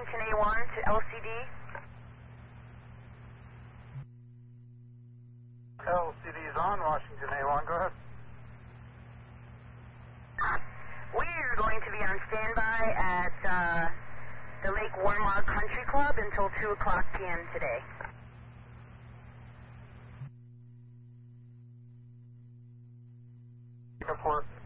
Washington A1 to LCD. LCD is on Washington A1, go ahead. We're going to be on standby at the Lake Warmar Country Club until 2 o'clock p.m. today. Report.